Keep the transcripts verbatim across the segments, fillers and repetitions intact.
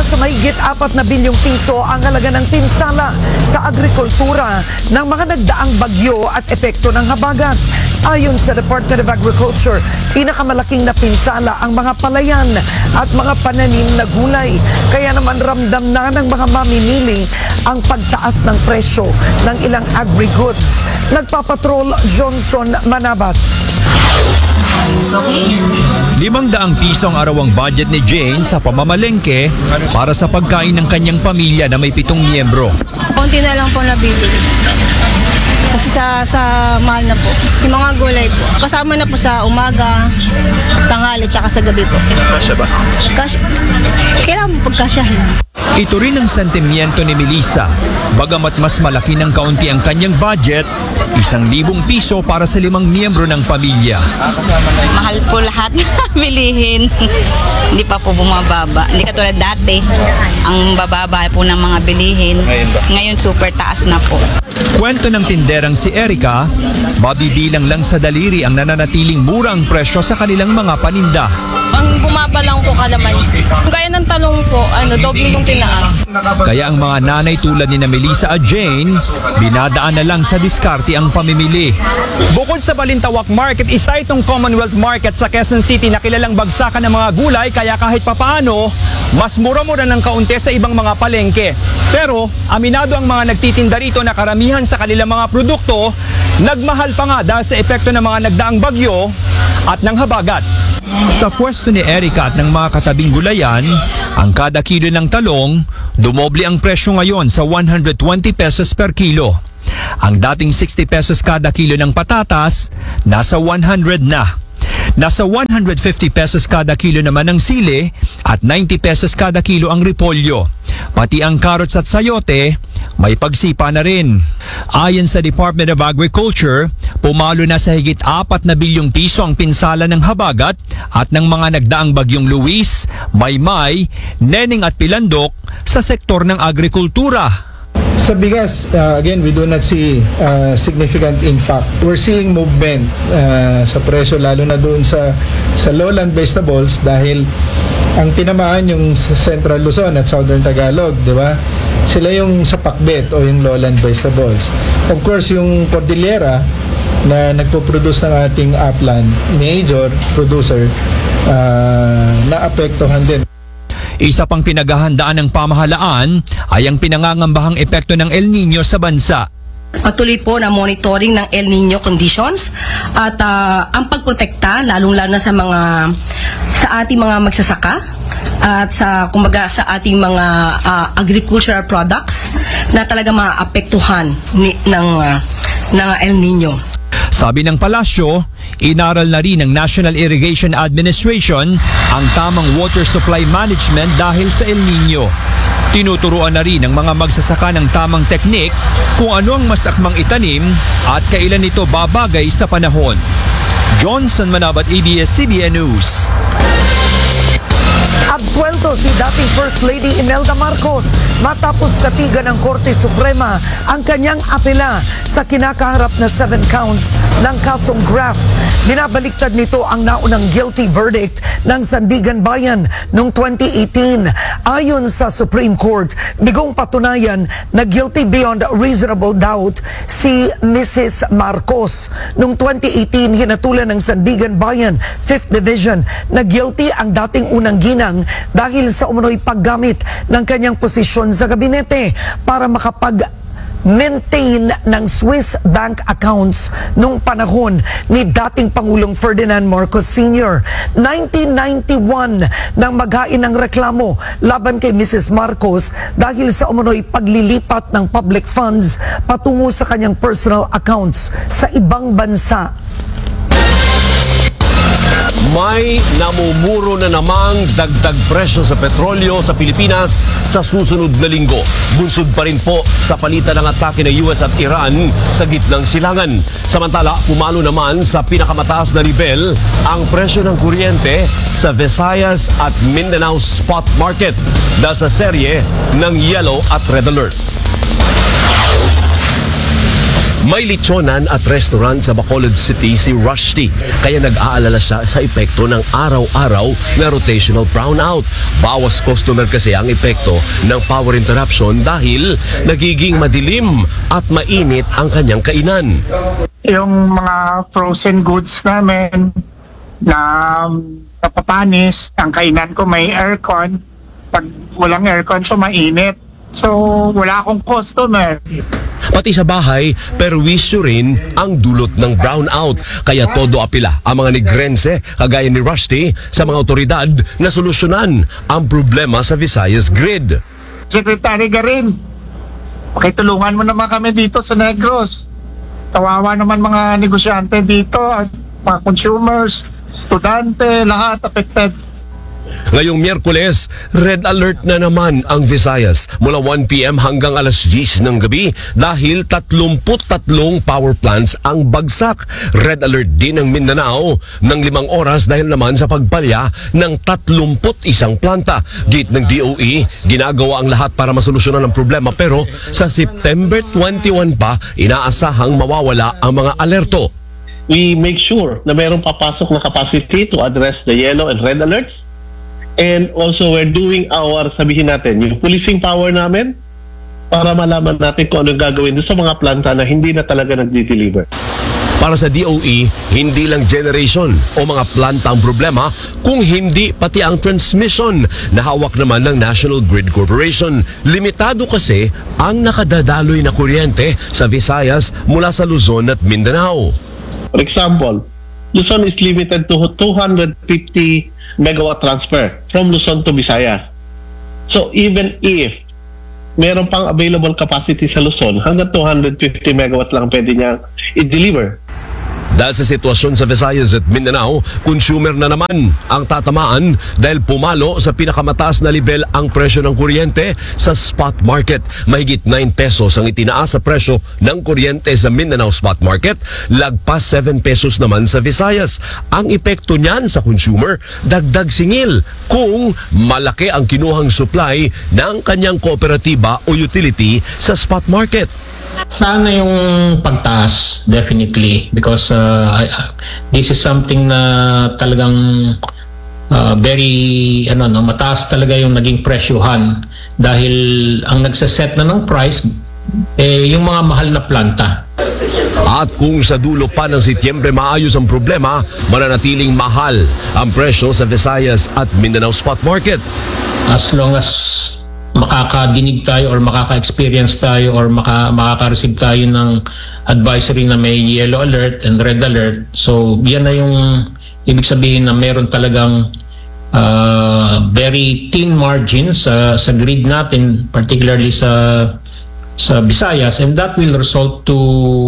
Tumaas sa mahigit apat na bilyong piso ang halaga ng pinsala sa agrikultura ng mga nagdaang bagyo at epekto ng habagat. Ayon sa Department of Agriculture, pinakamalaking na pinsala ang mga palayan at mga pananim na gulay. Kaya naman ramdam na ng mga mamimili ang pagtaas ng presyo ng ilang agri-goods. Nagpapatrol Johnson Manabat. Limang daang piso ang arawang budget ni Jane sa pamamalengke para sa pagkain ng kanyang pamilya na may pitong miyembro. Konti na lang po nabibili. Kasi sa, sa mahal na po. Yung mga gulay po. Kasama na po sa umaga, tanghali, tsaka sa gabi po. Kasya ba? Kasya. Kailangan po pagkasyahin. Ito rin ang sentimiento ni Melissa. Bagamat mas malaki ng kaunti ang kanyang budget, isang libong piso para sa limang miyembro ng pamilya. Mahal po lahat bilihin. Hindi pa po bumababa. Hindi katulad dati. Ang bababa po ng mga bilihin. Ngayon super taas na po. Kwento ng tinderang si Erica, mabibilang lang sa daliri ang nananatiling murang presyo sa kanilang mga paninda. Ang bumaba lang po kalamansi. Gaya ng talong po, ano, doble yung tinaas. Kaya ang mga nanay tulad ni na Melissa at Jane, binadaan na lang sa diskarte ang pamimili. Bukod sa Balintawak Market, isa itong Commonwealth Market sa Quezon City na kilalang bagsakan ng mga gulay, kaya kahit papaano, mas mura-mura ng kaunti sa ibang mga palengke. Pero aminado ang mga nagtitinda rito na karamihan sa kanilang mga produkto, nagmahal pa nga dahil sa epekto ng mga nagdaang bagyo at ng habagat. Sa pwesto ni Erica at ng mga katabing gulayan, ang kada kilo ng talong, dumoble ang presyo ngayon sa one hundred twenty pesos per kilo. Ang dating sixty pesos kada kilo ng patatas, nasa one hundred na. Nasa one hundred fifty pesos kada kilo naman ang sili at ninety pesos kada kilo ang repolyo. Pati ang carrots at sayote, may pagsipa na rin. Ayon sa Department of Agriculture, pumalo na sa higit apat na bilyong piso ang pinsala ng habagat at ng mga nagdaang bagyong Luis, Maymay, Neneng at Pilandok sa sektor ng agrikultura. Sa bigas, uh, again, we do not see uh, significant impact. We're seeing movement uh, sa presyo, lalo na doon sa, sa lowland vegetables dahil ang tinamaan yung sa Central Luzon at Southern Tagalog, di ba? Sila yung sa pakbet o yung lowland vegetables. Of course, yung Cordillera na nagpo-produce ng ating upland, major producer, uh, naapektuhan din. Isa pang pinaghahandaan ng pamahalaan ay ang pinangangambahang epekto ng El Nino sa bansa. Patuloy po na monitoring ng El Nino conditions at uh, ang pagprotekta lalong-lalo na sa mga sa ating mga magsasaka at sa kumbaga sa ating mga uh, agricultural products na talaga maapektuhan ni, ng uh, ng El Nino. Sabi ng palasyo, inaral na rin ng National Irrigation Administration ang tamang water supply management dahil sa El Nino. Tinuturuan na rin ng mga magsasaka ng tamang teknik kung ano ang mas akmang itanim at kailan ito babagay sa panahon. Johnson Manabat, A B S C B N News. Absuelto si dating First Lady Imelda Marcos matapos katigan ng Korte Suprema ang kanyang apela sa kinakaharap na seven counts ng kasong graft. Binabaliktad nito ang naunang guilty verdict ng Sandigan Bayan noong twenty eighteen. Ayon sa Supreme Court, bigong patunayan na guilty beyond reasonable doubt si Missus Marcos. Noong twenty eighteen, hinatulan ng Sandigan Bayan fifth Division na guilty ang dating unang ginang dahil sa umunoy paggamit ng kanyang posisyon sa gabinete para makapag maintain ng Swiss bank accounts nung panahon ni dating Pangulong Ferdinand Marcos Senior nineteen ninety-one nang maghain ng reklamo laban kay Missus Marcos dahil sa umunoy paglilipat ng public funds patungo sa kanyang personal accounts sa ibang bansa. May namumuro na namang dagdag presyo sa petrolyo sa Pilipinas sa susunod na linggo. Bunsod pa rin po sa palitan ng atake ng U S at Iran sa gitnang silangan. Samantala, pumalo naman sa pinakamataas na nivel ang presyo ng kuryente sa Visayas at Mindanao Spot Market dahil sa serye ng Yellow at Red Alert. May litsonan at restaurant sa Bacolod City si Rusty, kaya nag-aalala siya sa epekto ng araw-araw na rotational brownout. Bawas customer kasi ang epekto ng power interruption dahil nagiging madilim at mainit ang kanyang kainan. Yung mga frozen goods namin na napapanis, ang kainan ko may aircon. Pag walang aircon, so mainit. So, wala akong customer. Pati sa bahay, perwisyo rin ang dulot ng brownout. Kaya todo apila ang mga negrense, kagaya ni Rusty, sa mga otoridad na solusyonan ang problema sa Visayas grid. Secretary Garin, pakitulungan mo naman kami dito sa Negros. Kawawa naman mga negosyante dito at mga consumers, estudyante, lahat affected. Ngayong Miyerkules, red alert na naman ang Visayas mula one p m hanggang alas diyes ng gabi dahil tatlumput tatlong power plants ang bagsak. Red alert din ang Mindanao ng limang oras dahil naman sa pagpalya ng tatlumput isang planta. Gate ng D O E, ginagawa ang lahat para masolusyonan ang problema pero sa September twenty-one pa, inaasahang mawawala ang mga alerto. We make sure na mayroong papasok na capacity to address the yellow and red alerts. And also, we're doing our, sabihin natin, yung policing power namin para malaman natin kung anong gagawin doon sa mga planta na hindi na talaga nagdi-deliver. Para sa D O E, hindi lang generation o mga planta ang problema, kung hindi pati ang transmission na hawak naman ng National Grid Corporation. Limitado kasi ang nakadadaloy na kuryente sa Visayas mula sa Luzon at Mindanao. For example, Luzon is limited to two hundred fifty megawatt transfer from Luzon to Visayas. So even if meron pang available capacity sa Luzon, hanggang two hundred fifty megawatt lang pwede niya i-deliver. Dahil sa sitwasyon sa Visayas at Mindanao, consumer na naman ang tatamaan dahil pumalo sa pinakamataas na level ang presyo ng kuryente sa spot market. Mahigit nine pesos ang itinaas sa presyo ng kuryente sa Mindanao spot market, lagpas seven pesos naman sa Visayas. Ang epekto niyan sa consumer, dagdag singil kung malaki ang kinuhang supply ng kanyang kooperatiba o utility sa spot market. Sana yung pagtaas, definitely, because uh, this is something na talagang uh, very ano no mataas talaga yung naging presyohan dahil ang nagsaset na ng price eh yung mga mahal na planta. At kung sa dulo pa ng Setyembre maayos ang problema, mananatiling mahal ang presyo sa Visayas at Mindanao spot market. As long as makakadinig tayo or makaka-experience tayo or maka, makaka-receive tayo ng advisory na may yellow alert and red alert. So, yan na yung ibig sabihin na meron talagang uh, very thin margins uh, sa grid natin, particularly sa sa Visayas, and that will result to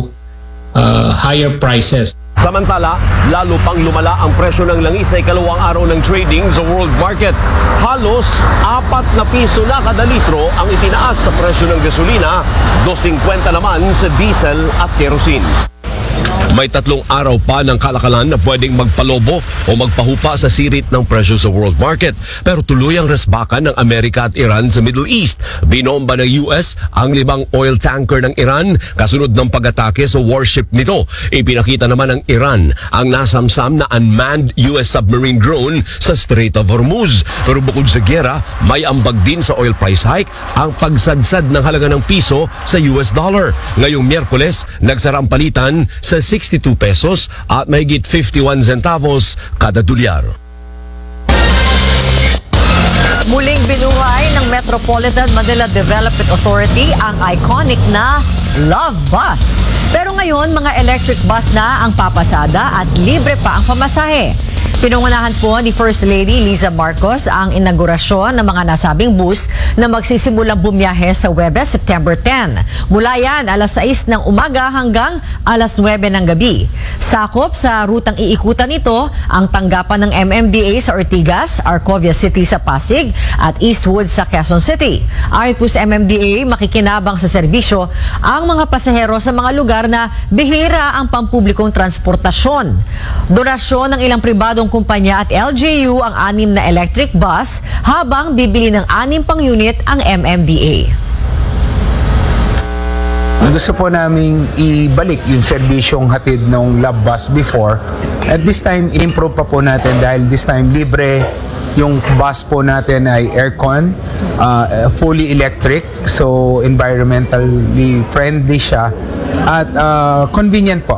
uh, higher prices. Samantala, lalo pang lumala ang presyo ng langis sa ikalawang araw ng trading sa world market. Halos apat na piso na kada litro ang itinaas sa presyo ng gasolina, two fifty naman sa diesel at kerosene. May tatlong araw pa ng kalakalan na pwedeng magpalobo o magpahupa sa sirit ng presyo sa world market. Pero tuloy ang resbakan ng Amerika at Iran sa Middle East. Binomba ng U S ang limang oil tanker ng Iran kasunod ng pag-atake sa warship nito. Ipinakita naman ng Iran ang nasamsam na unmanned U S submarine drone sa Strait of Hormuz. Pero bukod sa gera, may ambag din sa oil price hike ang pagsadsad ng halaga ng piso sa U S dollar. Ngayong Miyerkules, nagsara ang palitan sa sixty-two pesos at mahigit fifty-one centavos kada dolyar. Muling binuhay ng Metropolitan Manila Development Authority ang iconic na Love Bus. Pero ngayon, mga electric bus na ang papasada at libre pa ang pamasahe. Pinungunahan po ni First Lady Liza Marcos ang inaugurasyon ng mga nasabing bus na magsisimulang bumiyahe sa Huwebes, September tenth. Mula yan, alas sais ng umaga hanggang alas nuwebe ng gabi. Sakop sa rutang iikutan nito ang tanggapan ng M M D A sa Ortigas, Arcovia City sa Pasig at Eastwood sa Quezon City. Ayon po sa M M D A, makikinabang sa serbisyo ang mga pasahero sa mga lugar na bihira ang pampublikong transportasyon. Donasyon ng ilang pribadong kumpanya at L G U ang anim na electric bus habang bibili ng anim pang unit ang M M D A. gusto po naming ibalik yung serbisyong hatid ng Love Bus before. At this time, improve pa po natin dahil this time libre yung bus po natin ay aircon, uh, fully electric, so environmentally friendly siya at uh, convenient po.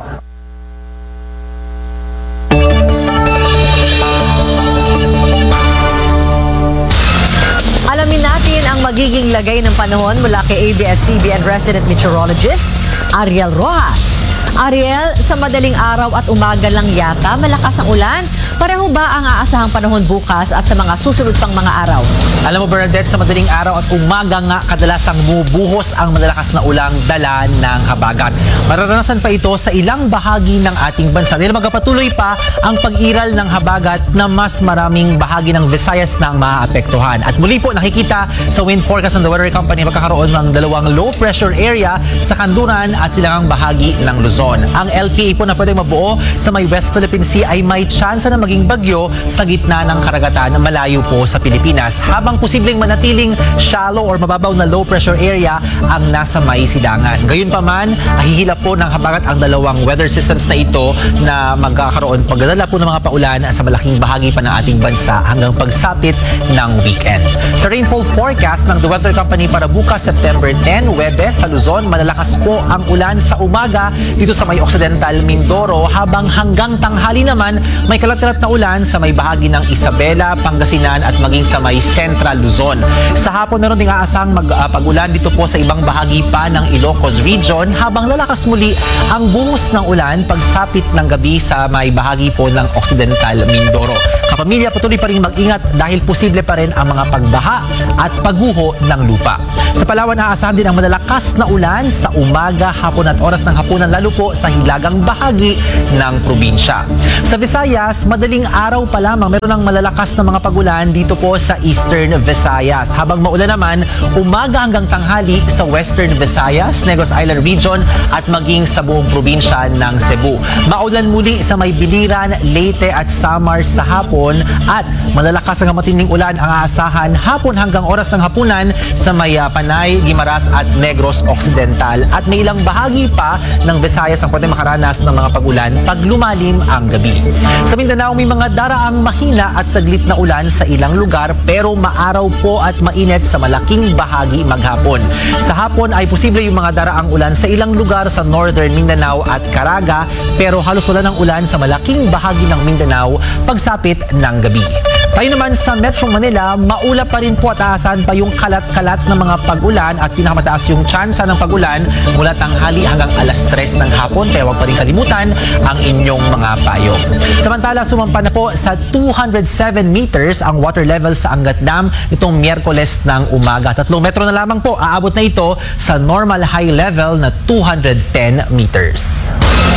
Alamin natin ang magiging lagay ng panahon mula kay A B S C B N resident meteorologist Ariel Rojas. Ariel, sa madaling araw at umaga lang yata malakas ang ulan. Pareho ba ang aasahang panahon bukas at sa mga susunod pang mga araw? Alam mo, Bernadette, sa madaling araw at umaga nga kadalasang bumubuhos ang malalakas na ulang dala ng habagat. Mararanasan pa ito sa ilang bahagi ng ating bansa. Dahil magpatuloy pa ang pag-iral ng habagat na mas maraming bahagi ng Visayas na ang maaapektuhan. At muli po nakikita sa wind forecast ng The Weather Company magkakaroon ng dalawang low pressure area sa kanluran at silangang bahagi ng Luzon. Ang L P A po na pwedeng mabuo sa may West Philippine Sea ay may tsansa na maging bagyo sa gitna ng karagatan na malayo po sa Pilipinas, habang posibleng manatiling shallow or mababaw na low pressure area ang nasa may silangan. Gayunpaman, hihilap po ng habagat ang dalawang weather systems na ito na magkakaroon pagdadala po ng mga paulan sa malaking bahagi pa ng ating bansa hanggang pagsapit ng weekend. Sa rainfall forecast ng The Weather Company para bukas September tenth, Huwebes, sa Luzon, malalakas po ang ulan sa umaga dito sa may Occidental Mindoro, habang hanggang tanghali naman may kalat-kalat na ulan sa may bahagi ng Isabela, Pangasinan at maging sa may Central Luzon. Sa hapon meron ding aasang mag-pag-ulan dito po sa ibang bahagi pa ng Ilocos Region, habang lalakas muli ang buhos ng ulan pagsapit ng gabi sa may bahagi po ng Occidental Mindoro. Kapamilya, patuloy pa rin mag-ingat dahil posible pa rin ang mga pagbaha at pagguho ng lupa. Sa Palawan, aasahan din ang malalakas na ulan sa umaga, hapon at oras ng hapunan, lalo po sa hilagang bahagi ng probinsya. Sa Visayas, madaling araw pa lamang meron ng malalakas na mga pagulan dito po sa Eastern Visayas, habang maulan naman umaga hanggang tanghali sa Western Visayas, Negros Island Region at maging sa buong probinsya ng Cebu. Maulan muli sa may Biliran, Leyte at Samar sa hapon, at malalakas ang matinding ulan ang aasahan hapon hanggang oras ng hapunan sa may uh, Panay, Guimaras at Negros Occidental, at may ilang bahagi pa ng Visayas ang pwede makaranas ng mga pagulan pag lumalim ang gabi. Sa Mindanao, may mga daraang mahina at saglit na ulan sa ilang lugar, pero maaraw po at mainit sa malaking bahagi maghapon. Sa hapon ay posible yung mga daraang ulan sa ilang lugar sa Northern Mindanao at Caraga, pero halos wala ng ulan sa malaking bahagi ng Mindanao pagsapit ng gabi. Tayo naman sa Metro Manila, maulap pa rin po at aasahan pa yung kalat-kalat na mga pag-ulan at pinakamataas yung tsansa ng pag-ulan mula tanghali hanggang alas tres ng hapon, kaya huwag pa rin kalimutan ang inyong mga payong. Samantala, sumampa na po sa two hundred seven meters ang water level sa Angat Dam nitong Miyerkules ng umaga. Tatlong metro na lamang po aabot na ito sa normal high level na two hundred ten meters.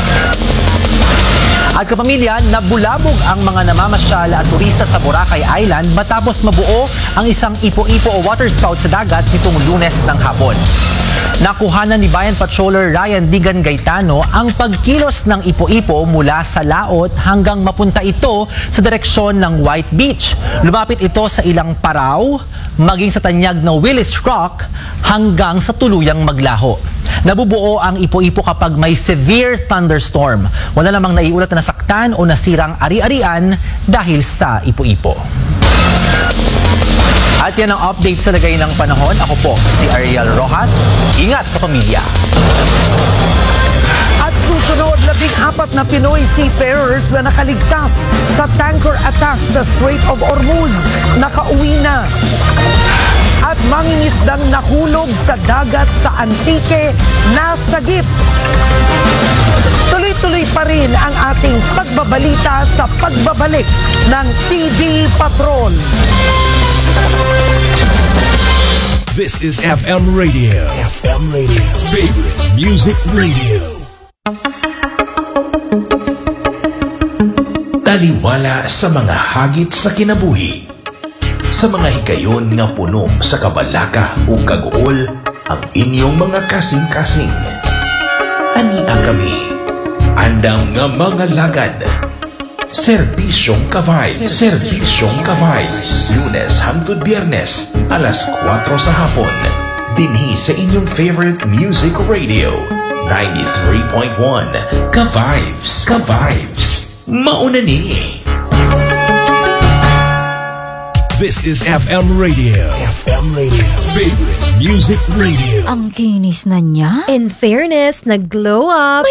At kapamilya, nabulabog ang mga namamasyal at turista sa Boracay Island matapos mabuo ang isang ipo-ipo o water spout sa dagat nitong Lunes ng hapon. Nakuhanan ni Bayan Patroller Ryan Digan Gaetano ang pagkilos ng ipo-ipo mula sa laot hanggang mapunta ito sa direksyon ng White Beach. Lumapit ito sa ilang paraw, maging sa tanyag na Willis Rock hanggang sa tuluyang maglaho. Nabubuo ang ipo-ipo kapag may severe thunderstorm. Wala namang naiulat na nasaktan o nasirang ari-arian dahil sa ipo-ipo. At yan ang update sa lagay ng panahon. Ako po si Ariel Rojas. Ingat, kapamilya! At susunod, labing apat na Pinoy seafarers na nakaligtas sa tanker attack sa Strait of Hormuz nakauwi na. At mangingisdang nahulog sa dagat sa Antique nasagip. Tuloy-tuloy pa rin ang ating pagbabalita sa pagbabalik ng T V Patrol. This is F M Radio. F M Radio. Favorite Music Radio. Taliwala sa mga hagit sa kinabuhi. Sa mga higayon nga puno sa kabalaka o kagool ang inyong mga kasing-kasing. Ania kami, andam nga mga lagad. Serbisyong Ka-Vibes. Serbisyong Ka-Vibes. Lunes hangtod Biyernes, alas kwatro sa hapon. dinhi sa inyong favorite music radio. ninety-three point one Ka-Vibes. Ka-Vibes. Mauna ni. This is F M Radio. F M Radio. Favorite Music Radio. Ang kinis na niya. In fairness, nag-glow up.